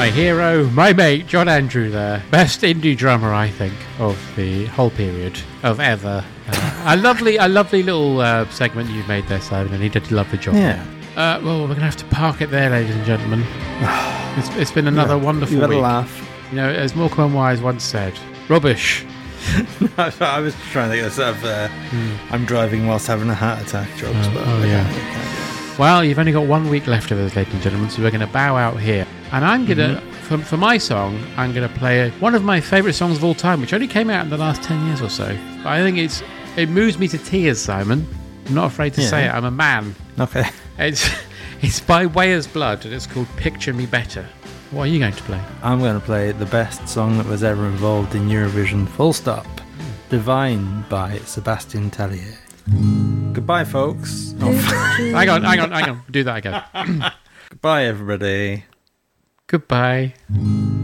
My hero, my mate, John Andrew there. Best indie drummer, I think, of the whole period of ever. A lovely little segment you made there, Simon, and he did a lovely job. Yeah. Well, we're going to have to park it there, ladies and gentlemen. It's been another wonderful week. You had week. a laugh. You know, as Morecambe Wise once said, rubbish. I was trying to think of sort of I'm driving whilst having a heart attack jokes. Well, you've only got 1 week left of us, ladies and gentlemen, so we're going to bow out here. And I'm going to, for my song, I'm going to play one of my favourite songs of all time, which only came out in the last 10 years or so. But I think it moves me to tears, Simon. I'm not afraid to say it. I'm a man. Okay. It's by Weyer's Blood, and it's called Picture Me Better. What are you going to play? I'm going to play the best song that was ever involved in Eurovision, full stop. Divine by Sebastian Tellier. Goodbye, folks. Hang on. Do that again. Goodbye, everybody. Goodbye.